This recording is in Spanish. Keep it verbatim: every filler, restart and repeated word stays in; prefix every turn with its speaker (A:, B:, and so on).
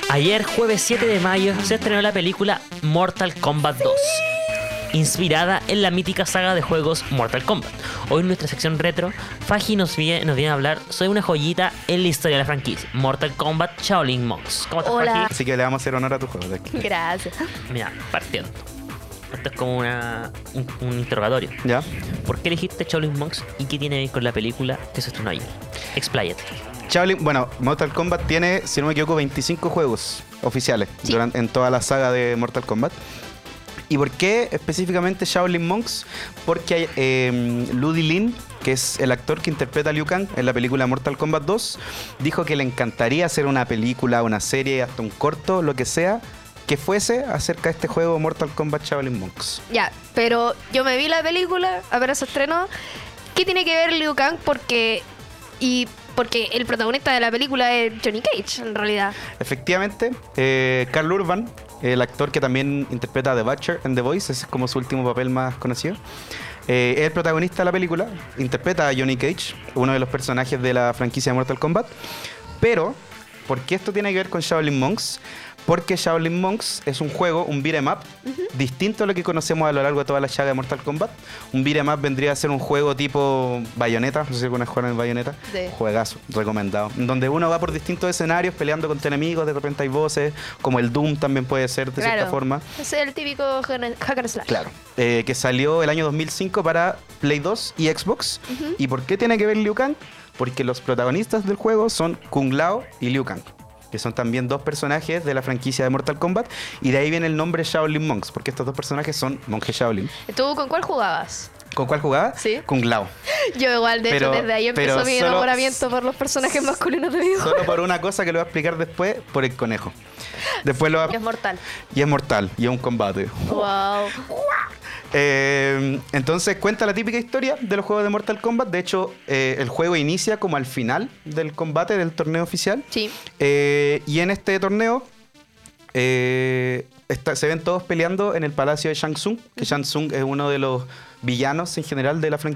A: Ayer, jueves siete de mayo, se estrenó la película Mortal Kombat dos, inspirada en la mítica saga de juegos Mortal Kombat. Hoy en nuestra sección retro, Faji nos viene, nos viene a hablar sobre una joyita en la historia de la franquicia, Mortal Kombat Shaolin Monks. ¿Cómo estás,
B: Hola.
A: Faji?
C: Así que le vamos a hacer honor a tu juego.
B: Gracias.
A: Mira, partiendo. Esto es como una, un, un interrogatorio.
C: ¿Ya?
A: ¿Por qué elegiste Shaolin Monks y qué tiene que ver con la película que se estrenó ayer? Expláyate.
C: Shaolin, bueno, Mortal Kombat tiene, si no me equivoco, veinticinco juegos oficiales
B: Sí.
C: durante, en toda la saga de Mortal Kombat. ¿Y por qué específicamente Shaolin Monks? Porque hay, eh, Ludi Lin, que es el actor que interpreta a Liu Kang en la película Mortal Kombat dos, dijo que le encantaría hacer una película, una serie, hasta un corto, lo que sea, que fuese acerca de este juego Mortal Kombat Shaolin Monks.
B: Ya, pero yo me vi la película, apenas se estrenó. ¿Qué tiene que ver Liu Kang? Porque... Y porque el protagonista de la película es Johnny Cage, en realidad.
C: Efectivamente, eh, Karl Urban, el actor que también interpreta a The Butcher en The Voice, ese es como su último papel más conocido, eh, es el protagonista de la película, interpreta a Johnny Cage, uno de los personajes de la franquicia de Mortal Kombat. Pero, ¿por qué esto tiene que ver con Shaolin Monks? Porque Shaolin Monks es un juego, un beat'em up, uh-huh. distinto a lo que conocemos a lo largo de toda la saga de Mortal Kombat. Un beat'em up vendría a ser un juego tipo Bayonetta, no sé si alguna vez jugaron en Bayonetta.
B: Sí.
C: Juegazo, recomendado. Donde uno va por distintos escenarios peleando contra enemigos, de repente hay voces, como el Doom también puede ser de
B: Claro.
C: cierta forma.
B: Es el típico hack and slash.
C: Claro. Eh, que salió el año dos mil cinco para Play dos y Xbox.
B: Uh-huh.
C: ¿Y por qué tiene que ver Liu Kang? Porque los protagonistas del juego son Kung Lao y Liu Kang, que son también dos personajes de la franquicia de Mortal Kombat, y de ahí viene el nombre Shaolin Monks, porque estos dos personajes son monjes Shaolin.
B: ¿Tú con cuál jugabas?
C: ¿Con cuál jugaba?
B: Sí.
C: Kung Lao.
B: Yo igual, de
C: Pero-
B: hecho, desde ahí empezó
C: pero
B: mi
C: solo-
B: enamoramiento por los personajes masculinos de videojuegos.
C: Solo por una cosa que lo voy a explicar después, por el conejo. Después lo va...
B: Y es mortal.
C: Y es mortal, y es un combate.
B: Wow.
C: Eh, entonces cuenta la típica historia de los juegos de Mortal Kombat. De hecho, eh, el juego inicia como al final del combate del torneo oficial.
B: Sí.
C: Eh, y en este torneo eh, está- se ven todos peleando en el palacio de Shang Tsung, que Shang Tsung es uno de los villanos en general de la franquicia